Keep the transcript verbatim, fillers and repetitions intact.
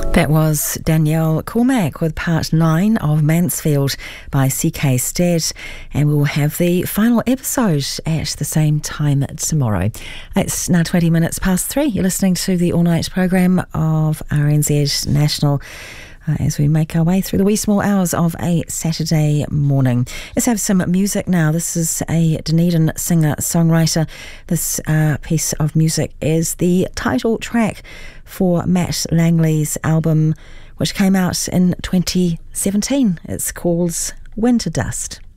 That was Danielle Cormack with part nine of Mansfield by C K Stead, and we'll have the final episode at the same time tomorrow. It's now twenty minutes past three. You're listening to the all-night programme of R N Z National uh, as we make our way through the wee small hours of a Saturday morning. Let's have some music now. This is a Dunedin singer-songwriter. This uh, piece of music is the title track for Matt Langley's album, which came out in twenty seventeen. It's called Winter Dust.